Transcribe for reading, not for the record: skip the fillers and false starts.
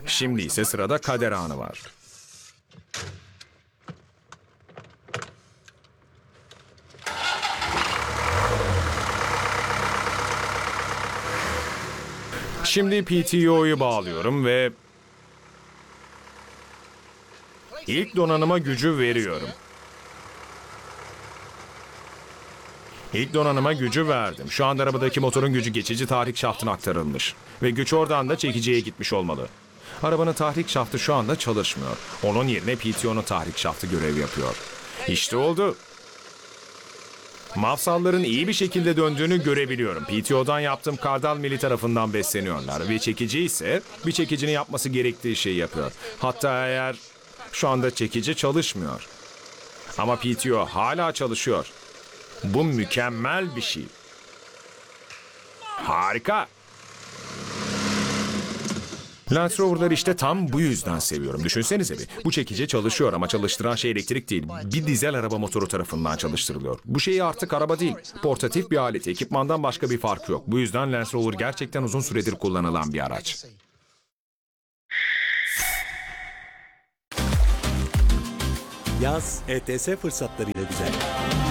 Şimdi ise sırada kader anı var. Şimdi PTO'yu bağlıyorum ve ilk donanıma gücü veriyorum. İlk donanıma gücü verdim. Şu anda arabadaki motorun gücü geçici tahrik şaftına aktarılmış. Ve güç oradan da çekiciye gitmiş olmalı. Arabanın tahrik şaftı şu anda çalışmıyor. Onun yerine PTO'nun tahrik şaftı görev yapıyor. İşte oldu. Mafsalların iyi bir şekilde döndüğünü görebiliyorum. PTO'dan yaptığım kardal mili tarafından besleniyorlar. Ve çekici ise bir çekicinin yapması gerektiği şeyi yapıyor. Hatta eğer şu anda çekici çalışmıyor. Ama PTO hala çalışıyor. Bu mükemmel bir şey. Harika. Land Rover'ları işte tam bu yüzden seviyorum. Düşünsenize bir. Bu çekici çalışıyor ama çalıştıran şey elektrik değil. Bir dizel araba motoru tarafından çalıştırılıyor. Bu şey artık araba değil. Portatif bir alet. Ekipmandan başka bir farkı yok. Bu yüzden Land Rover gerçekten uzun süredir kullanılan bir araç. Yaz ETS fırsatlarıyla güzel.